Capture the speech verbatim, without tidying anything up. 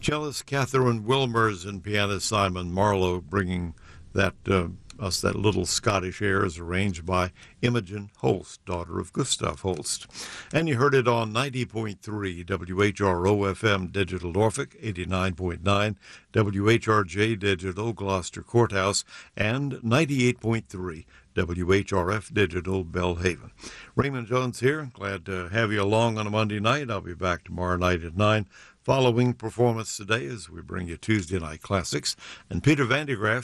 Cellist Catherine Wilmers and pianist Simon Marlowe bringing that uh, us that little Scottish air is arranged by Imogen Holst, daughter of Gustav Holst. And you heard it on ninety point three W H R O F M Digital Norfolk, eighty-nine point nine W H R J Digital Gloucester Courthouse, and ninety-eight point three W H R F Digital Belhaven. Raymond Jones here. Glad to have you along on a Monday night. I'll be back tomorrow night at nine. Following performance today as we bring you Tuesday Night Classics. And Peter Vandegraff